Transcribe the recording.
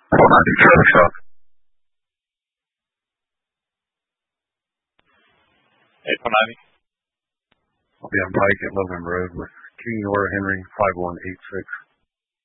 490 traffic stop. Eight 490. I'll be on Pike at Logan Road with King Nora Henry 5186.